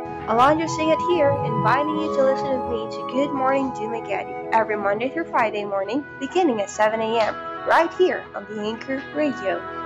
Alonzo Singh here, inviting you to listen with me to Good Morning Dumaguete every Monday through Friday morning, beginning at 7 a.m., right here on the Anchor Radio.